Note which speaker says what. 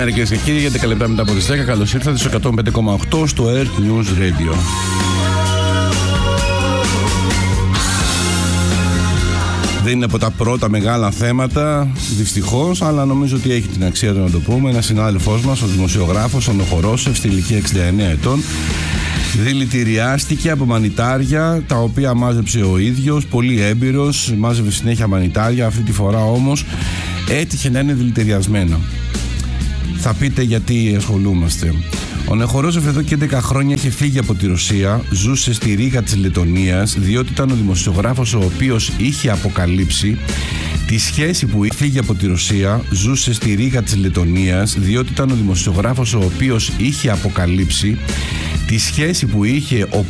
Speaker 1: Καλημέρα κυρίες και κύριοι, 11 λεπτά μετά από τις 10. Καλώς ήρθατε στο 105,8 στο Earth News Radio. Δεν είναι από τα πρώτα μεγάλα θέματα, δυστυχώς, αλλά νομίζω ότι έχει την αξία του να το πούμε. Ένας συνάδελφός μας, ο δημοσιογράφος, ο Νοχορόσεφ, στη ηλικία 69 ετών, δηλητηριάστηκε από μανιτάρια τα οποία μάζεψε ο ίδιος, πολύ έμπειρος, μάζευε συνέχεια μανιτάρια, αυτή τη φορά όμως έτυχε να είναι δηλητηριασμένα. Θα πείτε γιατί ασχολούμαστε. Ο Νοχορόσεφ εδώ και 11 χρόνια είχε φύγει από τη Ρωσία, ζούσε στη Ρήγα της Λετωνίας, διότι ήταν ο δημοσιογράφος ο οποίος είχε αποκαλύψει τη σχέση που φύγει από τη Ρωσία, ζούσε στη Ρήγα της Λετωνίας, διότι ήταν ο δημοσιογράφος ο οποίος είχε αποκαλύψει τη σχέση που είχε ο